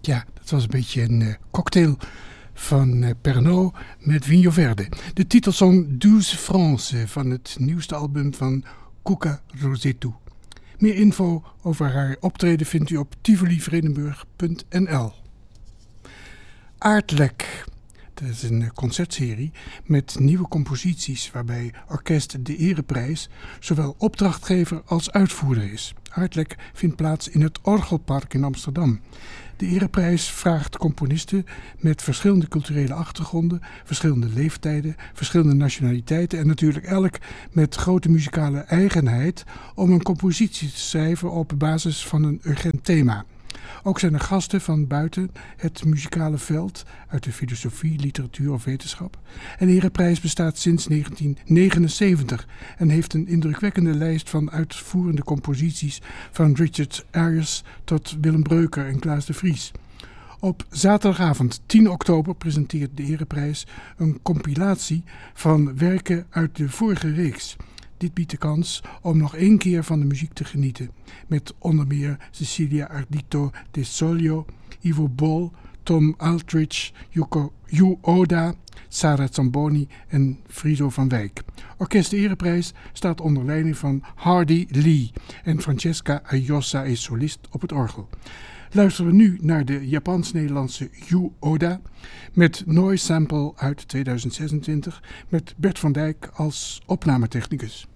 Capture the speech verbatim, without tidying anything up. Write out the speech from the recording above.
Ja, dat was een beetje een uh, cocktail van uh, Pernod met Vigno Verde. De titelsong Douze France van het nieuwste album van Cuca Rossetto. Meer info over haar optreden vindt u op tivoli vredenburg punt n l. Aardlek. Dat is een concertserie met nieuwe composities waarbij Orkest de Ereprijs zowel opdrachtgever als uitvoerder is. Aardlek vindt plaats in het Orgelpark in Amsterdam. De Ereprijs vraagt componisten met verschillende culturele achtergronden, verschillende leeftijden, verschillende nationaliteiten en natuurlijk elk met grote muzikale eigenheid om een compositie te schrijven op basis van een urgent thema. Ook zijn er gasten van buiten het muzikale veld, uit de filosofie, literatuur of wetenschap. En de Ereprijs bestaat sinds negentien negenenzeventig en heeft een indrukwekkende lijst van uitvoerende composities van Richard Ayers tot Willem Breuker en Klaas de Vries. Op zaterdagavond tien oktober presenteert de Ereprijs een compilatie van werken uit de vorige reeks. Dit biedt de kans om nog één keer van de muziek te genieten. Met onder meer Cecilia Ardito de Soglio, Ivo Bol, Tom Aldridge, Yuko, Yu Oda, Sarah Zamboni en Friso van Wijk. Orkest de Ereprijs staat onder leiding van Hardy Lee en Francesca Ayosa is solist op het orgel. Luisteren we nu naar de Japans-Nederlandse Yu Oda met Noise Sample uit tweeduizend zesentwintig met Bert van Dijk als opnametechnicus.